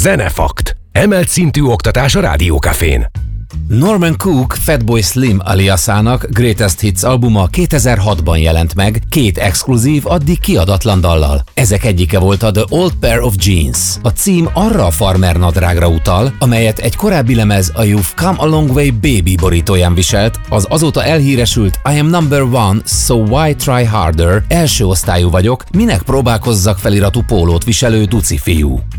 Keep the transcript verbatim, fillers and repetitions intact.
Zenefakt. Emelt szintű oktatás a Rádió Cafén. Norman Cook Fatboy Slim aliasának Greatest Hits albuma kétezer-hatban jelent meg, két exkluzív, addig kiadatlan dallal. Ezek egyike volt a The Old Pair of Jeans. A cím arra a farmer nadrágra utal, amelyet egy korábbi lemez a You've Come a Long Way Baby borítóján viselt, az azóta elhíresült I Am Number One, So Why Try Harder, első osztályú vagyok, minek próbálkozzak feliratú pólót viselő duci fiú.